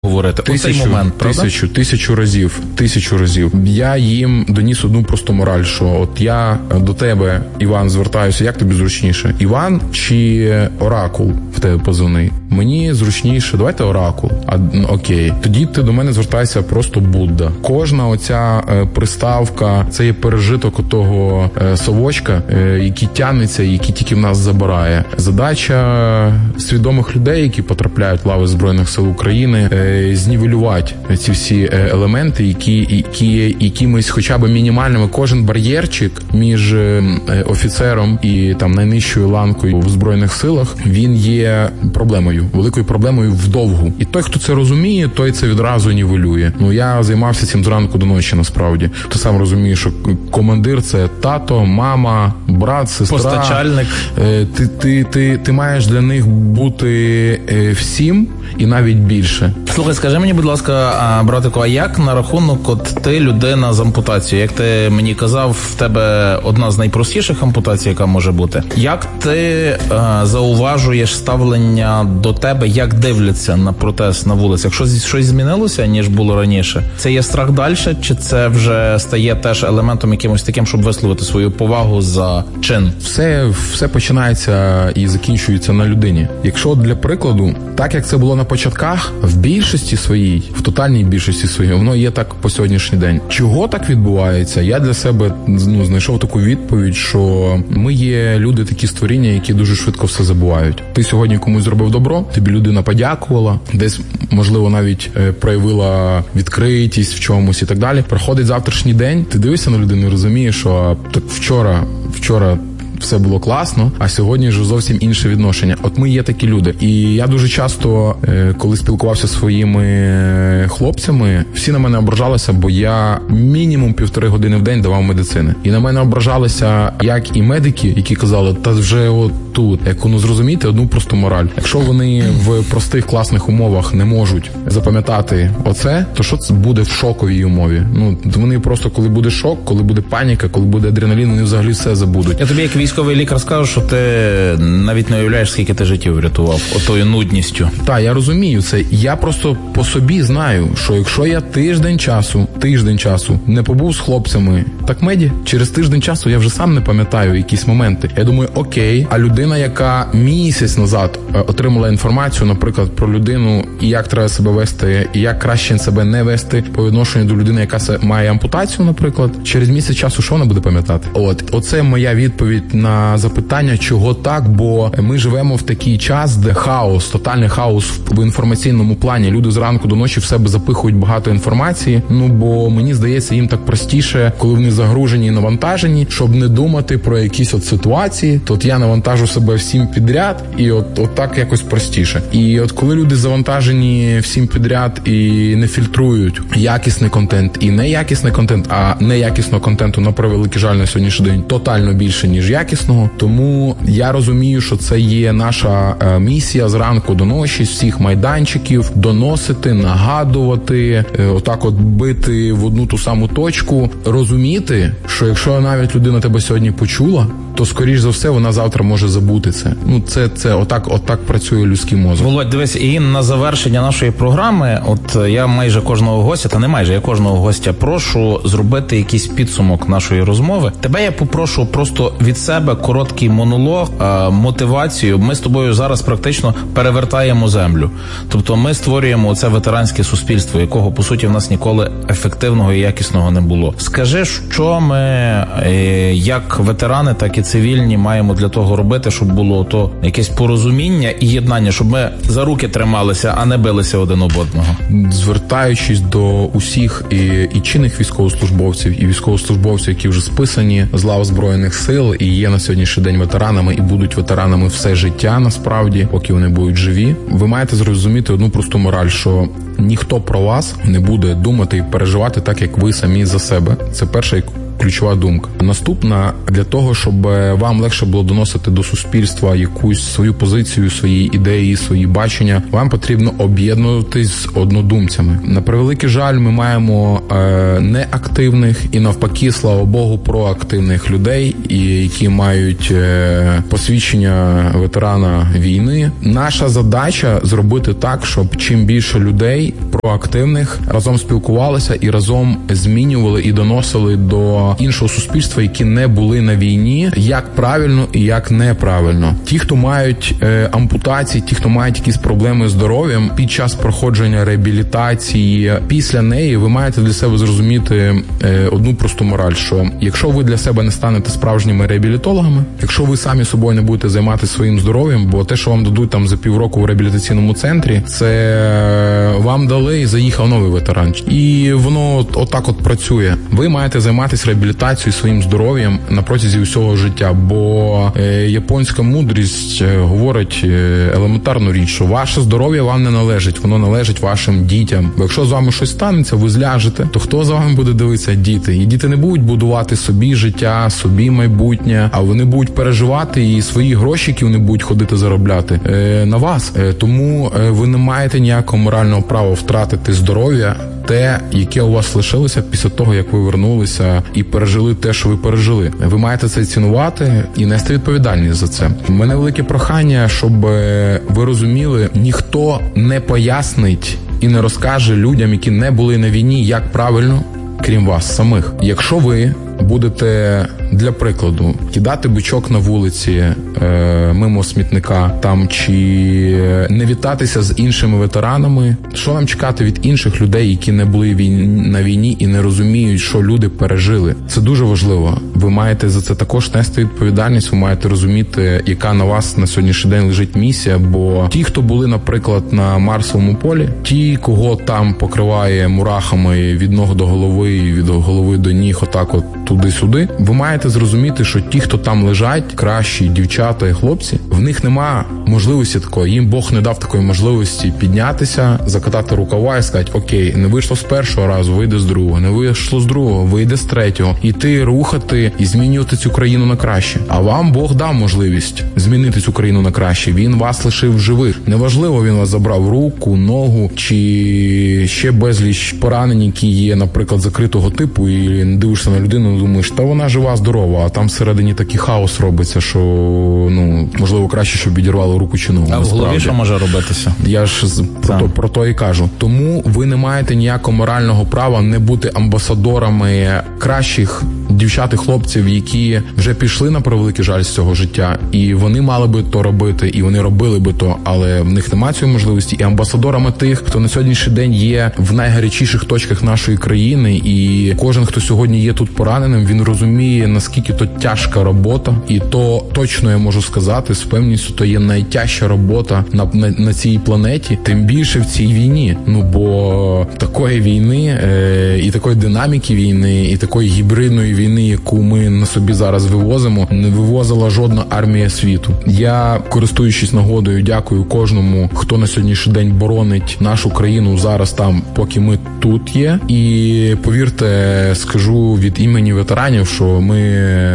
говорити. Оцей момент, правда? Тисячу разів. Я їм доніс одну просту мораль, що от я до тебе, Іван, звертаюся, як тобі зручніше? Іван чи Оракул в тебе позивний? Мені зручніше, давайте Оракул. Окей. Тоді ти до мене звертайся просто Будда. Кожна оця приставка, це є пережиток того совочка, який тягнеться, який тільки в нас забирає. Задача свідомих людей, які потрапляють в лави Збройних сил України, знівелювати ці всі елементи, які є якимись хоча б мінімальними. Кожен бар'єрчик між офіцером і там найнижчою ланкою в Збройних силах, він є проблемою, великою проблемою вдовгу. І той, хто це розуміє, той це відразу нівелює. Я займався цим зранку до ночі, насправді. Ти сам розумієш, що командир – це тато, мама, брат, сестра. Постачальник. Ти маєш для них бути всім і навіть більше. Слухай, скажи мені, будь ласка, братику, а як на рахунок, от ти людина з ампутацією? Як ти мені казав, в тебе одна з найпростіших ампутацій, яка може бути. Як ти зауважуєш ставлення до тебе, як дивляться на протез на вулицях? Щось змінилося, ніж було раніше? Це є страх далі, чи це вже стає теж елементом якимось таким, щоб висловити свою повагу за чин? Все починається і закінчується на людині. Якщо для прикладу, так як це було на початках, в більшості своїй, в тотальній більшості своїй, воно є так по сьогоднішній день. Чого так відбувається? Я для себе знайшов таку відповідь, що ми є люди, такі створіння, які дуже швидко все забувають. Ти сьогодні комусь зробив добро, тобі людина подякувала, десь, можливо, навіть проявила відкритість в чомусь і так далі. Проходить завтрашній день, ти дивишся на людину і розумієш, що так вчора все було класно, а сьогодні вже зовсім інше відношення. От ми є такі люди. І я дуже часто, коли спілкувався зі своїми хлопцями, всі на мене ображалися, бо я мінімум 1,5 години в день давав медицини. І на мене ображалися як і медики, які казали, та вже от тут. Як зрозуміти одну просту мораль. Якщо вони в простих класних умовах не можуть запам'ятати оце, то що це буде в шоковій умові? Вони просто, коли буде шок, коли буде паніка, коли буде адреналін, вони взагалі все забудуть. Я тобі як військовий лікар скажу, що ти навіть не уявляєш, скільки ти життів врятував отою нудністю. Так, я розумію це. Я просто по собі знаю, що якщо я тиждень часу не побув з хлопцями так меді, через тиждень часу я вже сам не пам'ятаю якісь моменти. Я думаю, окей, а людина, яка місяць назад отримала інформацію, наприклад, про людину, і як треба себе вести, і як краще себе не вести по відношенню до людини, яка має ампутацію, наприклад, через місяць часу що вона буде пам'ятати? Оце моя відповідь на запитання, чого так, бо ми живемо в такий час, де хаос, тотальний хаос в інформаційному плані. Люди зранку до ночі в себе запихують багато інформації, бо мені здається, їм так простіше, коли вони загружені і навантажені, щоб не думати про якісь ситуації, то я навантажу себе всім підряд, і от так якось простіше. І от коли люди завантажені всім підряд і не фільтрують якісний контент і неякісний контент, а неякісного контенту, на превеликий жаль, на сьогоднішній день тотально більше, ніж якісного. Тому я розумію, що це є наша місія зранку до ночі, з всіх майданчиків, доносити, нагадувати, отак от бити в одну ту саму точку, розуміти, що якщо навіть людина тебе сьогодні почула, то, скоріш за все, вона завтра може забути це. Це отак працює людський мозок. Володь, дивись, і на завершення нашої програми, я майже кожного гостя, я кожного гостя прошу зробити якийсь підсумок нашої розмови. Тебе я попрошу просто від себе короткий монолог, мотивацію. Ми з тобою зараз практично перевертаємо землю. Тобто ми створюємо це ветеранське суспільство, якого, по суті, в нас ніколи ефективного і якісного не було. Скажи, що ми, як ветерани, так і цивільні, маємо для того робити, щоб було то якесь порозуміння і єднання, щоб ми за руки трималися, а не билися один об одного. Звертаючись до усіх і чинних військовослужбовців, і військовослужбовців, які вже списані з лав Збройних сил і є на сьогоднішній день ветеранами і будуть ветеранами все життя, насправді, поки вони будуть живі, ви маєте зрозуміти одну просту мораль, що ніхто про вас не буде думати і переживати так, як ви самі за себе. Це перша ключова думка. Наступна, для того, щоб вам легше було доносити до суспільства якусь свою позицію, свої ідеї, свої бачення, вам потрібно об'єднуватись з однодумцями. На превеликий жаль, ми маємо неактивних і навпаки, слава Богу, проактивних людей, які мають посвідчення ветерана війни. Наша задача зробити так, щоб чим більше людей проактивних разом спілкувалися і разом змінювали і доносили до іншого суспільства, які не були на війні, як правильно і як неправильно. Ті, хто мають ампутації, ті, хто мають якісь проблеми з здоров'ям, під час проходження реабілітації, після неї ви маєте для себе зрозуміти одну просту мораль, що якщо ви для себе не станете справжніми реабілітологами, якщо ви самі собою не будете займатися своїм здоров'ям, бо те, що вам дадуть там за півроку в реабілітаційному центрі, це вам дали і заїхав новий ветеран. І воно отак от працює. Ви маєте займатися реабілітацією своїм здоров'ям на протязі усього життя, бо японська мудрість говорить елементарну річ, що ваше здоров'я вам не належить, воно належить вашим дітям. Бо якщо з вами щось станеться, ви зляжете, то хто за вами буде дивитися? Діти. І діти не будуть будувати собі життя, собі майбутнє, а вони будуть переживати і свої гроші, які вони будуть ходити заробляти, на вас. Тому ви не маєте ніякого морального права втратити здоров'я, те, яке у вас лишилося після того, як ви вернулися і пережили те, що ви пережили. Ви маєте це цінувати і нести відповідальність за це. У мене велике прохання, щоб ви розуміли, ніхто не пояснить і не розкаже людям, які не були на війні, як правильно, крім вас самих. Якщо ви будете, для прикладу, кидати бичок на вулиці мимо смітника там, чи не вітатися з іншими ветеранами, що нам чекати від інших людей, які не були на війні і не розуміють, що люди пережили? Це дуже важливо. Ви маєте за це також нести відповідальність, ви маєте розуміти, яка на вас на сьогоднішній день лежить місія, бо ті, хто були, наприклад, на Марсовому полі, ті, кого там покриває мурахами від ног до голови і від голови до ніг, отак от туди-сюди, ви маєте зрозуміти, що ті, хто там лежать, кращі дівчата і хлопці, в них нема можливості такої, їм Бог не дав такої можливості піднятися, закатати рукава і сказати, окей, не вийшло з першого разу, вийде з другого, не вийшло з другого, вийде з третього, іти рухати і змінювати цю країну на краще. А вам Бог дав можливість змінити цю країну на краще, він вас лишив живих. Неважливо, він вас забрав руку, ногу, чи ще безліч поранень, які є, наприклад, закритого типу, і не дивишся на людину, думаєш, та вона жива, здорова, а там всередині такий хаос робиться, що, можливо, краще, щоб відірвало руку чи ногу. А в голові що може робитися? Я ж про то і кажу. Тому ви не маєте ніякого морального права не бути амбасадорами кращих дівчат і хлопців, які вже пішли, на превеликий жаль, з цього життя, і вони мали би то робити, і вони робили би то, але в них немає цієї можливості, і амбасадорами тих, хто на сьогоднішній день є в найгарячіших точках нашої країни, і кожен, хто сьогодні є тут пораненим, він розуміє, наскільки то тяжка робота, і то точно я можу сказати, з певністю, то є найтяжча робота на цій планеті, тим більше в цій війні. Бо такої війни, і такої динаміки війни, і такої гібридної війни, яку ми на собі зараз вивозимо, не вивозила жодна армія світу. Я, користуючись нагодою, дякую кожному, хто на сьогоднішній день боронить нашу країну зараз там, поки ми тут є. І повірте, скажу від імені ветеранів, що ми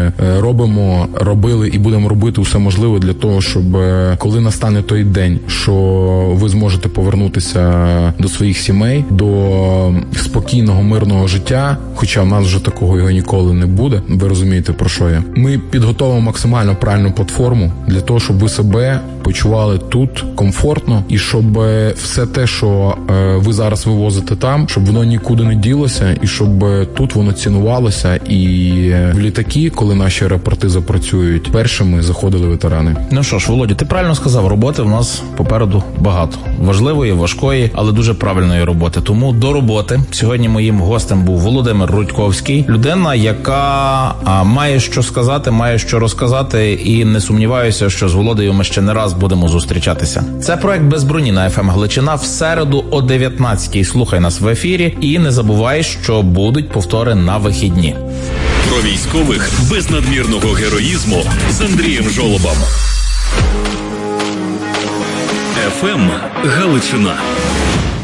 робили і будемо робити все можливе для того, щоб коли настане той день, що ви зможете повернутися до своїх сімей, до спокійного, мирного життя, хоча в нас вже такого його ніколи не буде, ви розумієте, про що я. Ми підготовимо максимально правильну платформу для того, щоб ви себе почували тут комфортно, і щоб все те, що ви зараз вивозите там, щоб воно нікуди не ділося, і щоб тут воно цінувалося, і в літаки, коли наші аеропорти запрацюють, першими заходили ветерани. Ну що ж, Володя, ти правильно сказав, роботи в нас попереду багато. Важливої, важкої, але дуже правильної роботи. Тому до роботи. Сьогодні моїм гостем був Володимир Рудьковський. Людина, яка має що сказати, має що розказати, і не сумніваюся, що з Володею ми ще не раз будемо зустрічатися. Це проект «Без броні» на FM Галичина в середу о 19-й. Слухай нас в ефірі і не забувай, що будуть повтори на вихідні. Про військових без надмірного героїзму з Андрієм Жолобом. FM Галичина.